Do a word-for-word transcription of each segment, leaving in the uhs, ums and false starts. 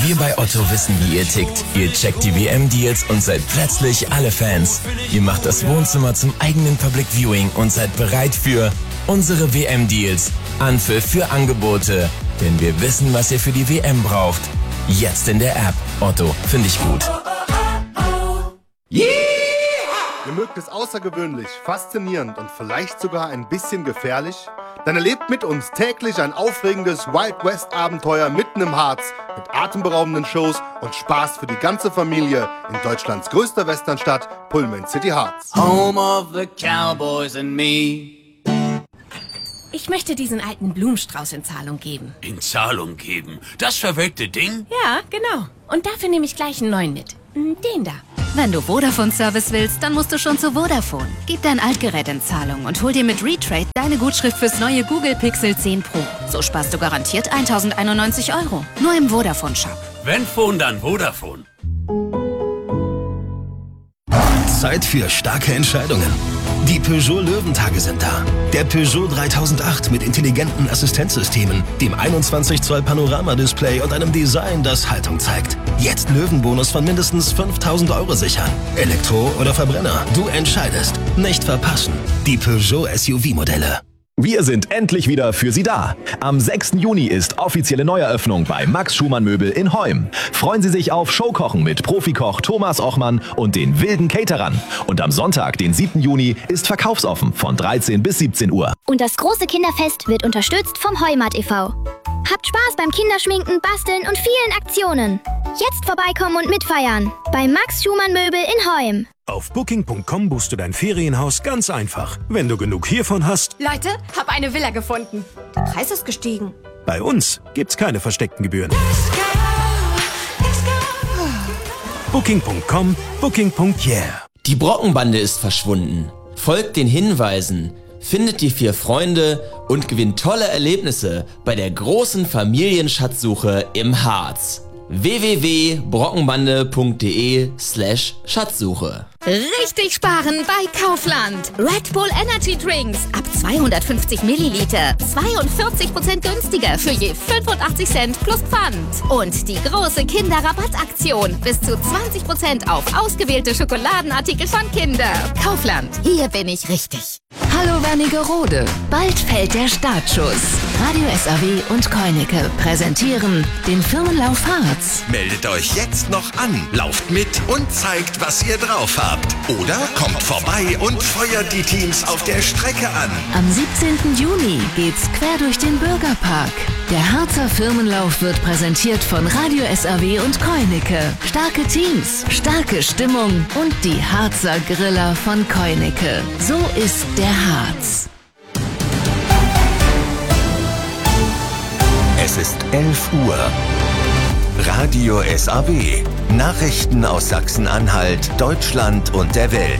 Wir bei Otto wissen, wie ihr tickt. Ihr checkt die W M-Deals und seid plötzlich alle Fans. Ihr macht das Wohnzimmer zum eigenen Public Viewing und seid bereit für unsere W M-Deals. Anpfiff für Angebote. Denn wir wissen, was ihr für die W M braucht. Jetzt in der App. Otto, finde ich gut. Yeah! Ihr mögt es außergewöhnlich, faszinierend und vielleicht sogar ein bisschen gefährlich? Dann erlebt mit uns täglich ein aufregendes Wild West Abenteuer mitten im Harz mit atemberaubenden Shows und Spaß für die ganze Familie in Deutschlands größter Westernstadt, Pullman City Harz. Home of the Cowboys and me. Ich möchte diesen alten Blumenstrauß in Zahlung geben. In Zahlung geben? Das verwelkte Ding? Ja, genau. Und dafür nehme ich gleich einen neuen mit. Den da. Wenn du Vodafone-Service willst, dann musst du schon zu Vodafone. Gib dein Altgerät in Zahlung und hol dir mit Retrade deine Gutschrift fürs neue Google Pixel zehn Pro. So sparst du garantiert tausendeinundneunzig Euro. Nur im Vodafone-Shop. Wenn Phone, dann Vodafone. Zeit für starke Entscheidungen. Die Peugeot Löwentage sind da. Der Peugeot dreitausendacht mit intelligenten Assistenzsystemen, dem einundzwanzig Zoll Panoramadisplay und einem Design, das Haltung zeigt. Jetzt Löwenbonus von mindestens fünftausend Euro sichern. Elektro oder Verbrenner, du entscheidest. Nicht verpassen. Die Peugeot S U V-Modelle. Wir sind endlich wieder für Sie da. Am sechsten Juni ist offizielle Neueröffnung bei Max Schumann Möbel in Heum. Freuen Sie sich auf Showkochen mit Profikoch Thomas Ochmann und den wilden Caterern. Und am Sonntag, den siebten Juni, ist verkaufsoffen von dreizehn bis siebzehn Uhr. Und das große Kinderfest wird unterstützt vom Heumat e V Habt Spaß beim Kinderschminken, Basteln und vielen Aktionen. Jetzt vorbeikommen und mitfeiern. Bei Max Schumann Möbel in Heum. Auf Booking Punkt com buchst du dein Ferienhaus ganz einfach. Wenn du genug hiervon hast... Leute, hab eine Villa gefunden. Der Preis ist gestiegen. Bei uns gibt's keine versteckten Gebühren. Booking Punkt com, Booking Punkt yeah. Die Brockenbande ist verschwunden. Folgt den Hinweisen, findet die vier Freunde und gewinnt tolle Erlebnisse bei der großen Familienschatzsuche im Harz. w w w punkt brockenbande punkt de slash Schatzsuche. Richtig sparen bei Kaufland. Red Bull Energy Drinks ab zweihundertfünfzig Milliliter. zweiundvierzig Prozent günstiger für je fünfundachtzig Cent plus Pfand. Und die große Kinderrabattaktion. Bis zu zwanzig Prozent auf ausgewählte Schokoladenartikel von Kinder. Kaufland. Hier bin ich richtig. Hallo Wernigerode. Bald fällt der Startschuss. Radio S A W und Koineke präsentieren den Firmenlauf Harz. Meldet euch jetzt noch an, lauft mit und zeigt, was ihr drauf habt. Oder kommt vorbei und feuert die Teams auf der Strecke an. Am siebzehnten Juni geht's quer durch den Bürgerpark. Der Harzer Firmenlauf wird präsentiert von Radio S A W und Koineke. Starke Teams, starke Stimmung und die Harzer Griller von Koineke. So ist der Harz. Es ist elf Uhr. Radio S A W. Nachrichten aus Sachsen-Anhalt, Deutschland und der Welt.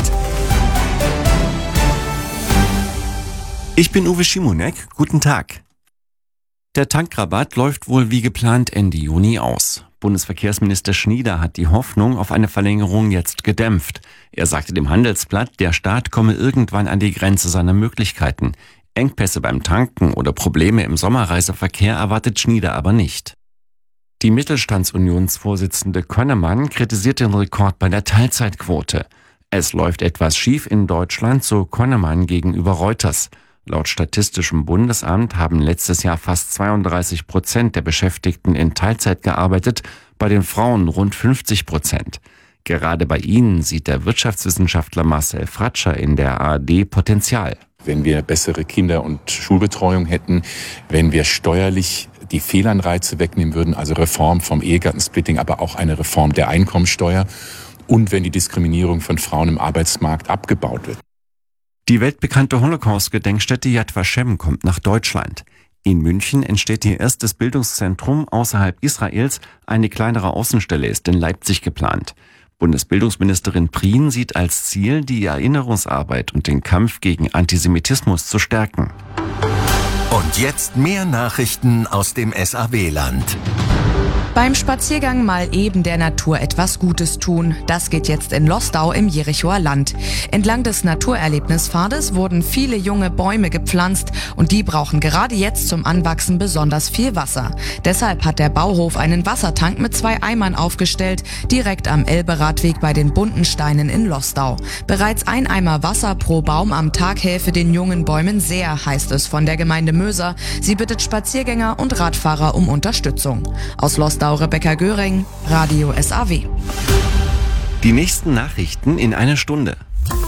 Ich bin Uwe Schimonek. Guten Tag. Der Tankrabatt läuft wohl wie geplant Ende Juni aus. Bundesverkehrsminister Schnieder hat die Hoffnung auf eine Verlängerung jetzt gedämpft. Er sagte dem Handelsblatt, der Staat komme irgendwann an die Grenze seiner Möglichkeiten. Engpässe beim Tanken oder Probleme im Sommerreiseverkehr erwartet Schnieder aber nicht. Die Mittelstandsunionsvorsitzende Konnemann kritisiert den Rekord bei der Teilzeitquote. Es läuft etwas schief in Deutschland, so Konnemann gegenüber Reuters. Laut Statistischem Bundesamt haben letztes Jahr fast zweiunddreißig Prozent der Beschäftigten in Teilzeit gearbeitet, bei den Frauen rund fünfzig Prozent. Gerade bei ihnen sieht der Wirtschaftswissenschaftler Marcel Fratscher in der A R D Potenzial. Wenn wir bessere Kinder- und Schulbetreuung hätten, wenn wir steuerlich die Fehlanreize wegnehmen würden, also Reform vom Ehegattensplitting, aber auch eine Reform der Einkommensteuer und wenn die Diskriminierung von Frauen im Arbeitsmarkt abgebaut wird. Die weltbekannte Holocaust-Gedenkstätte Yad Vashem kommt nach Deutschland. In München entsteht ihr erstes Bildungszentrum außerhalb Israels. Eine kleinere Außenstelle ist in Leipzig geplant. Bundesbildungsministerin Prien sieht als Ziel, die Erinnerungsarbeit und den Kampf gegen Antisemitismus zu stärken. Und jetzt mehr Nachrichten aus dem S A W-Land. Beim Spaziergang mal eben der Natur etwas Gutes tun. Das geht jetzt in Lostau im Jerichoer Land. Entlang des Naturerlebnispfades wurden viele junge Bäume gepflanzt und die brauchen gerade jetzt zum Anwachsen besonders viel Wasser. Deshalb hat der Bauhof einen Wassertank mit zwei Eimern aufgestellt, direkt am Elbe-Radweg bei den Bunten Steinen in Lostau. Bereits ein Eimer Wasser pro Baum am Tag helfe den jungen Bäumen sehr, heißt es von der Gemeinde Möser. Sie bittet Spaziergänger und Radfahrer um Unterstützung. Aus Lostau Rebecca Göring, Radio S A W. Die nächsten Nachrichten in einer Stunde.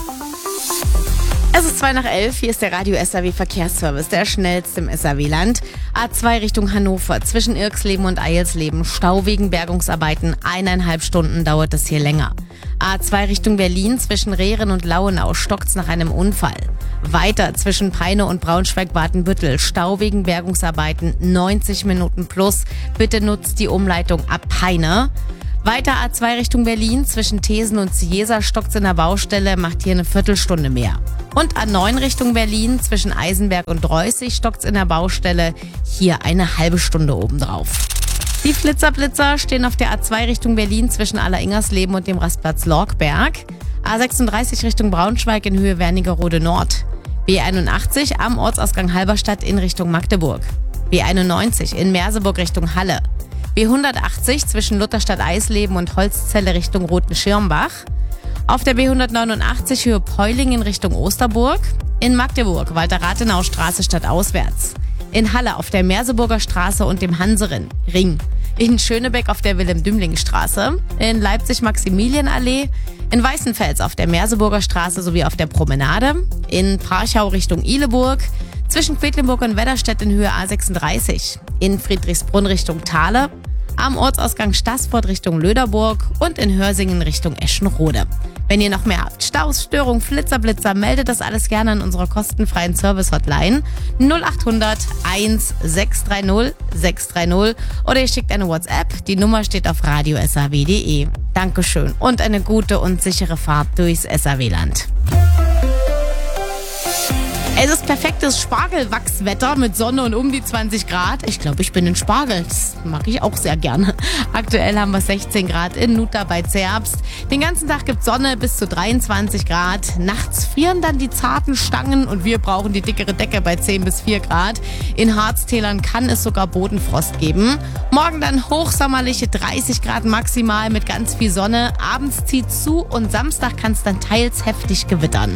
Es ist zwei nach elf, hier ist der Radio S A W Verkehrsservice, der schnellste im S A W-Land. A zwei Richtung Hannover, zwischen Irksleben und Eilsleben, Stau wegen Bergungsarbeiten, eineinhalb Stunden dauert es hier länger. A zwei Richtung Berlin, zwischen Rehren und Lauenau, stockt's nach einem Unfall. Weiter zwischen Peine und Braunschweig-Badenbüttel, Stau wegen Bergungsarbeiten, neunzig Minuten plus. Bitte nutzt die Umleitung ab Peine. Weiter A zwei Richtung Berlin, zwischen Thesen und Ciesa stockt's in der Baustelle, macht hier eine Viertelstunde mehr. Und A neun Richtung Berlin, zwischen Eisenberg und Reußig stockt's in der Baustelle, hier eine halbe Stunde obendrauf. Die Flitzerblitzer stehen auf der A zwei Richtung Berlin zwischen Alleringhersleben und dem Rastplatz Lorkberg. A sechsunddreißig Richtung Braunschweig in Höhe Wernigerode Nord. B einundachtzig am Ortsausgang Halberstadt in Richtung Magdeburg. B einundneunzig in Merseburg Richtung Halle. B hundertachtzig zwischen Lutherstadt-Eisleben und Holzzelle Richtung Roten-Schirmbach. Auf der B hundertneunundachtzig Höhe Peuling in Richtung Osterburg. In Magdeburg Walter-Rathenau-Straße stadtauswärts. In Halle auf der Merseburger Straße und dem Hanseren Ring. In Schönebeck auf der Wilhelm-Dümling-Straße. In Leipzig-Maximilienallee. In Weißenfels auf der Merseburger Straße sowie auf der Promenade. In Parchau Richtung Ihleburg. Zwischen Quedlinburg und Wedderstedt in Höhe A sechsunddreißig. In Friedrichsbrunn Richtung Thale. Am Ortsausgang Staßfurt Richtung Löderburg und in Hörsingen Richtung Eschenrode. Wenn ihr noch mehr habt, Staus, Störungen, Flitzerblitzer, meldet das alles gerne an unserer kostenfreien Service-Hotline null achthundert eins sechs drei null sechs drei null oder ihr schickt eine WhatsApp. Die Nummer steht auf radio s a w punkt d e. Dankeschön und eine gute und sichere Fahrt durchs S A W-Land. Es ist perfektes Spargelwachswetter mit Sonne und um die zwanzig Grad. Ich glaube, ich bin ein Spargel. Das mag ich auch sehr gerne. Aktuell haben wir sechzehn Grad in Nutter bei Zerbst. Den ganzen Tag gibt Sonne bis zu dreiundzwanzig Grad. Nachts frieren dann die zarten Stangen und wir brauchen die dickere Decke bei zehn bis vier Grad. In Harztälern kann es sogar Bodenfrost geben. Morgen dann hochsommerliche dreißig Grad maximal mit ganz viel Sonne. Abends zieht zu und Samstag kann es dann teils heftig gewittern.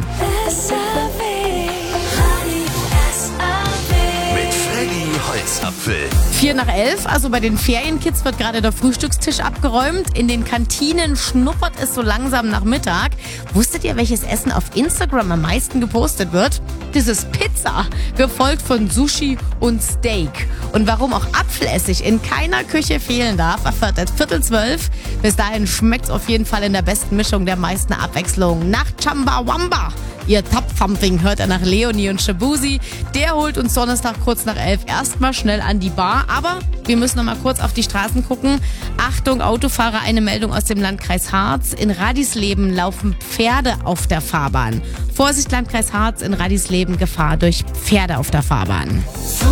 Holzapfel. Vier nach elf, also bei den Ferienkids wird gerade der Frühstückstisch abgeräumt. In den Kantinen schnuppert es so langsam nach Mittag. Wusstet ihr, welches Essen auf Instagram am meisten gepostet wird? Das ist Pizza, gefolgt von Sushi und Steak. Und warum auch Apfelessig in keiner Küche fehlen darf, erfährt at Viertel zwölf. Bis dahin schmeckt's auf jeden Fall in der besten Mischung der meisten Abwechslung. Nach Chambawamba. Ihr Top-Thumping hört er nach Leonie und Shabuzi. Der holt uns Donnerstag kurz nach elf erstmal schnell an die Bar. Aber wir müssen noch mal kurz auf die Straßen gucken. Achtung, Autofahrer, eine Meldung aus dem Landkreis Harz. In Radisleben laufen Pferde auf der Fahrbahn. Vorsicht, Landkreis Harz, in Radisleben Gefahr durch Pferde auf der Fahrbahn.